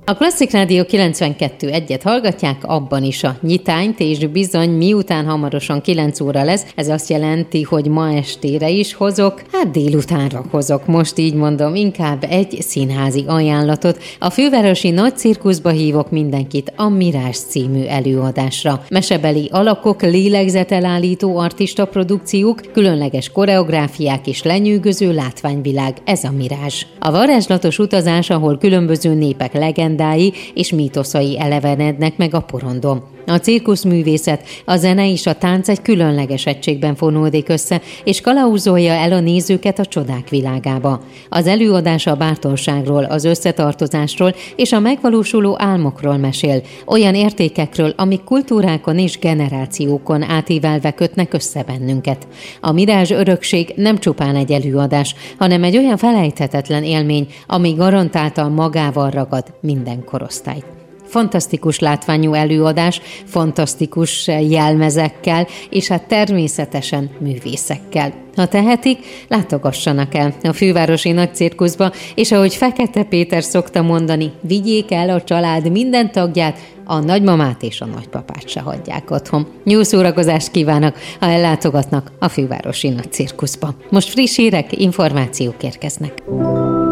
A Klasszik Rádió 92.1-et hallgatják, abban is a nyitányt, és bizony miután hamarosan 9 óra lesz, ez azt jelenti, hogy ma estére is hozok, délutánra hozok, most így mondom, inkább egy színházi ajánlatot. A fővárosi Nagy Cirkuszba hívok mindenkit a Mirázs című előadásra. Mesebeli alakok, lélegzetelállító artista produkciók, különleges koreográfiák és lenyűgöző látványvilág, ez a Mirázs. A varázslatos utazás, ahol különböző népek legendái és mítoszai elevenednek meg a porondon. A cirkuszművészet, a zene és a tánc egy különleges egységben fonódik össze, és kalauzolja el a nézőket a csodák világába. Az előadás a bátorságról, az összetartozásról és a megvalósuló álmokról mesél, olyan értékekről, amik kultúrákon és generációkon átívelve kötnek össze bennünket. A Mirázs örökség nem csupán egy előadás, hanem egy olyan felejthetetlen élmény, ami garantáltan magával ragad minden korosztályt. Fantasztikus látványú előadás, fantasztikus jelmezekkel, és hát természetesen művészekkel. Ha tehetik, látogassanak el a fővárosi Nagy Cirkuszba, és ahogy Fekete Péter szokta mondani, vigyék el a család minden tagját, a nagymamát és a nagypapát se hagyják otthon. Jó szórakozást kívánok, ha ellátogatnak a fővárosi Nagy Cirkuszba. Most friss hírek, információk érkeznek.